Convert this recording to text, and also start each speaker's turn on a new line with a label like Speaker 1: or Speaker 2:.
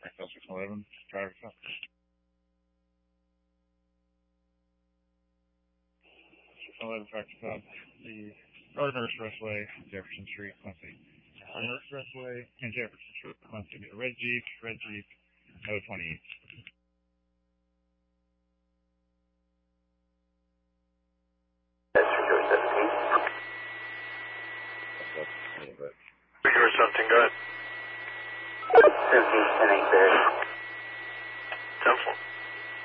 Speaker 1: XL 611, driver stop. 611 traffic stop, the Gardner Expressway, Jefferson Street, Quincy. Gardner Expressway and Jefferson Street, Quincy. Red Jeep, no 20.
Speaker 2: You're something good.
Speaker 3: 17, 10, 8,
Speaker 2: 10-4.